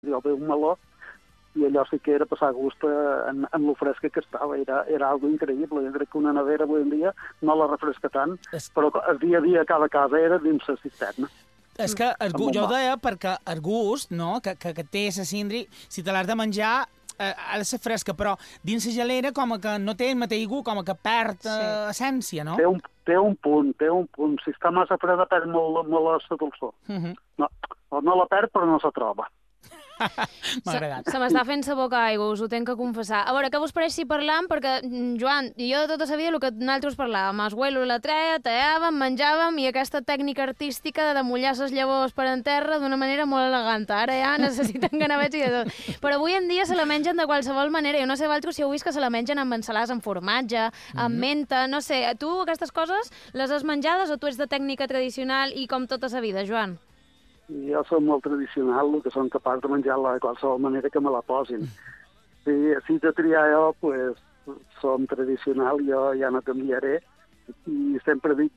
jo ve un meló, i allò sí que era passar gust en lo fresca que estava, era algo increïble. Jo crec que una nevera avui en dia no la refresca tant, però el dia a dia a cada casa era dins la cisterna. És que jo ho deia perquè el gust, no?, que té la cindri, si te l'has de menjar, ha de ser fresca, però dins la gelera com que no té el mateix gust, com que perd essència, no? Té un punt. Si està massa freda perd molt la dolçor. No la perd, però no se troba. M'ha agradat. Se m'està fent sa boca aigua, us ho tenc que confessar. A veure, què vos pareix si parlam? Perquè, Joan, jo de tota la vida el que nosaltres parlàvem, els huelos la treia, tallàvem, menjàvem, i aquesta tècnica artística de demullar les llavors per en terra d'una manera molt elegant. Ara ja necessiten ganavets i de tot. Però avui en dia se la mengen de qualsevol manera. Jo no sé vosaltres si heu vist que se la mengen amb ensalades amb formatge, amb menta, no sé. Tu aquestes coses les has menjades o tu ets de tècnica tradicional i com tota la vida, Joan? Jo soc molt tradicional, el que som capaç de menjar-la de qualsevol manera que me la posin. Si de triar jo, pues, som tradicional, jo ja no canviaré. I sempre dic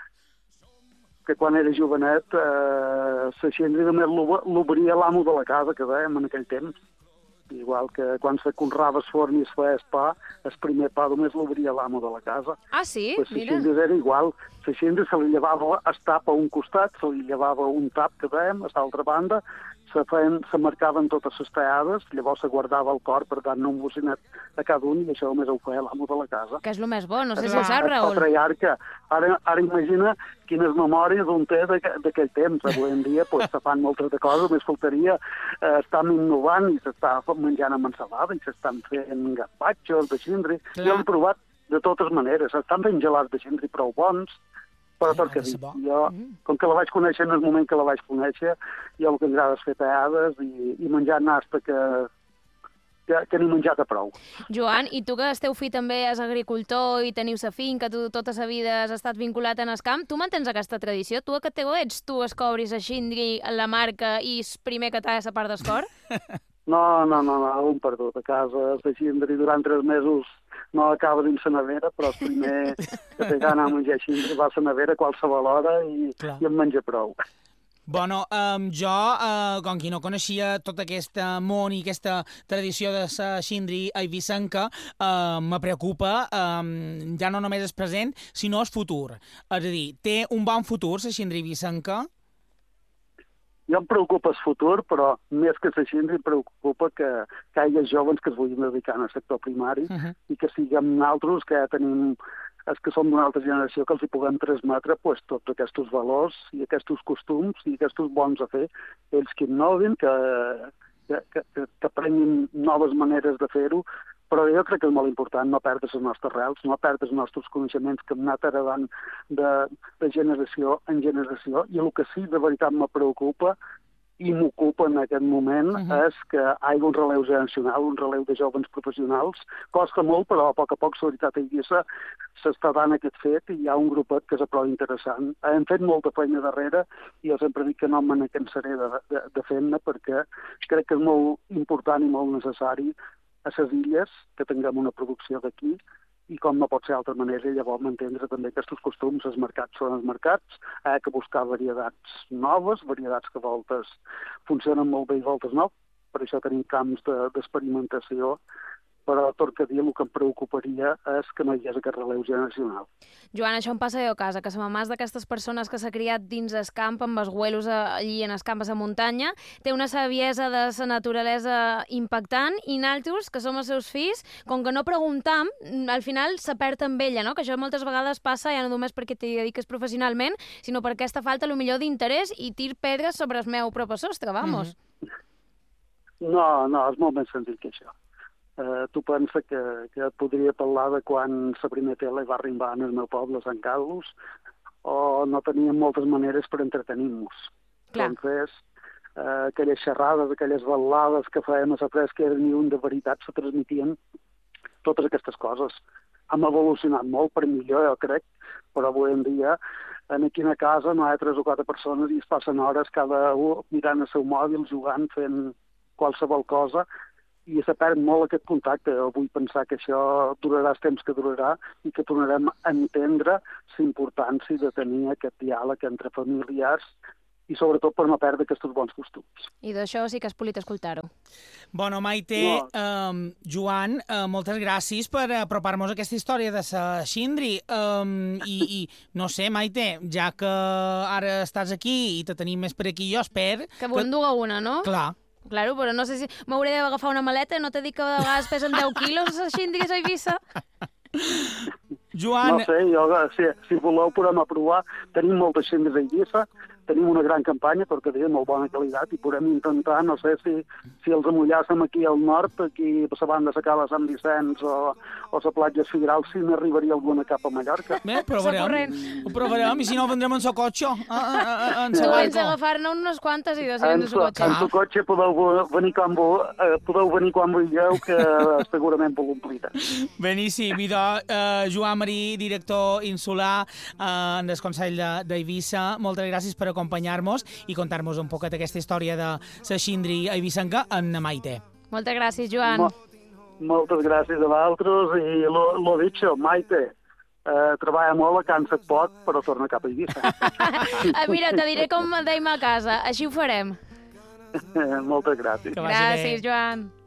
que quan era jovenet, la xindri només l'obria l'amo de la casa, que dèiem en aquell temps. Igual que quan se conrava el forn i es feia el pa, el primer pa només l'obria l'amo de la casa. Ah, sí? Pues Mira. la xindri era igual. La xindri se li llevava el tap a un costat, se li llevava un tap, que dèiem, a l'altra banda, se marcaven totes les tallades, llavors se guardava el cor per dar-ne un bocinet a cada un, i això només ho feia l'amo de la casa. Que és el més bo, no sé si ho sap, Raül. El patriarca. Ara imagina quines memòries un té d'aquell temps. Avui en dia se fan moltes de coses, més faltaria, estan innovant i s'està menjant amb ensalada i s'estan fent gazpachos de xindri. Jo l'he provat de totes maneres. Estan fent gelats de xindri prou bons, però tot que dic. Jo, com que la vaig conèixer en el moment que la vaig conèixer, jo el que m'agrada és fer tallades i menjar nasta que n'he menjat a prou. Joan, i tu que el teu fill també és agricultor i teniu sa finca, tu tota sa vida has estat vinculat en el camp, tu mantens aquesta tradició? Tu a què teu ets? Tu escobris a xindri, la marca, i el primer que talla la part d'escor? No, un perdut. A casa de xindri durant 3 mesos no acaba dins la nevera, però el primer que té gana de menjar xindri va a la nevera a qualsevol hora i en menja prou. Bueno, jo, com qui no coneixia tot aquest món i aquesta tradició de la xindri eivissenca, me preocupa ja no només el present, sinó el futur. És a dir, té un bon futur la xindri eivissenca? Jo em preocupa el futur, però més que la xindri em preocupa que hi hagi joves que es vulguin dedicar al sector primari i que siguem nosaltres, que ja tenim els que som d'una altra generació, que els hi puguem transmetre tots aquests valors i aquests costums i aquests bons a fer. Ells que innovin, que prenguin noves maneres de fer-ho, però jo crec que és molt important no perdre les nostres arrels, no perdre els nostres coneixements que hem anat heredant de generació en generació, i el que sí de veritat me preocupa i m'ocupa en aquest moment és que hi hagi un relleu generacional, un relleu de joves professionals. Costa molt, però a poc, la veritat s'està dant aquest fet i hi ha un grupet que és prou interessant. Hem fet molta feina darrere i jo sempre dic que no me n'cansaré de fer-ne, perquè crec que és molt important i molt necessari a les illes que tinguem una producció d'aquí, i com no pot ser d'altra manera, llavors m'entendre també aquests costums. Els mercats són els mercats, hi ha que buscar varietats noves, varietats que a voltes funcionen molt bé i a voltes no, per això tenim camps d'experimentació, però tot que dir, el que em preocuparia és que no hi hagués aquest relleu generacional. Joan, això em passa jo a casa, que sa mamà és d'aquestes persones que s'ha criat dins el camp, amb els huelos allí en els camps de muntanya, té una saviesa de la naturalesa impactant, i naltros, que som els seus fills, com que no preguntam, al final se perd amb ella, no? Que això moltes vegades passa ja no només perquè t'hi dediques professionalment, sinó per aquesta falta, potser d'interès, i tir pedres sobre el meu propi sostre, vamos. No, és molt més senzill que això. Tu pensa que et podria parlar de quan la primera tele va arribar en el meu poble, Sant Carlos, o no teníem moltes maneres per entretenir-nos. Entonces, aquelles xerrades, aquelles balades que fèiem a la fresca eren ni un de veritat, se transmitien totes aquestes coses. Hem evolucionat molt, per millor, jo crec, però avui en dia aquí a casa no hi ha 3 o 4 persones i es passen hores cada un mirant el seu mòbil, jugant, fent qualsevol cosa, i se perd molt aquest contacte. Jo vull pensar que això durarà el temps que durarà i que tornarem a entendre la importància de tenir aquest diàleg entre familiars i sobretot per no perdre aquests bons costums. I d'això sí que és polit escoltar-ho. Bueno, Maite, Joan, moltes gràcies per apropar-nos a aquesta història de la Xindri. I no sé, Maite, ja que ara estàs aquí i te tenim més per aquí, jo espero... Que enduga una, no? Clar. Claro, però no sé si m'hauré d'agafar una maleta, no t'he dit que a vegades pesen 10 quilos les Xindris a Eivissa? Joan... No sé, si voleu podem aprovar. Tenim moltes Xindris a Eivissa, tenim una gran campanya, perquè de molt bona qualitat, i podem intentar, no sé, si els amullàssim aquí al nord, aquí a la banda de la Cala Sant Vicenç o la platja Figueral, si n'arribaria alguna cap a Mallorca. Bé, ho provarem, i si no vendrem en el cotxe. Tu vens a agafar-ne unes quantes i deixem en el cotxe. En el cotxe podeu venir quan vulgueu, que segurament vol omplir. Beníssim. Idò, Joan Marí, director insular del Consell d'Eivissa, moltes gràcies per acompanyar-nos i contar-nos un poquet aquesta història de la Xindri eivissenca en Maite. Moltes gràcies, Joan. Moltes gràcies a vosaltres i lo dicho, Maite, treballa molt, cansa poc, però torna cap a Eivissa. Mira, te diré com deim a casa, així ho farem. Moltes gràcies. Gràcies, Joan.